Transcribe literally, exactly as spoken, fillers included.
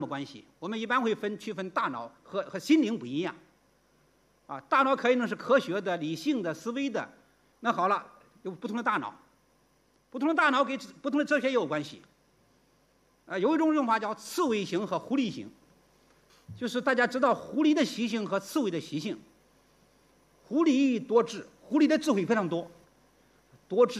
么关系？我们一般会分区分大脑和和心灵不一样。啊，大脑可以呢是科学的、理性的、思维的。那好了，有不同的大脑，不同的大脑跟不同的哲学也有关系。啊，有一种用法叫刺猬型和狐狸型，就是大家知道狐狸的习性和刺猬的习性。狐狸多智，狐狸的智慧非常多，多智。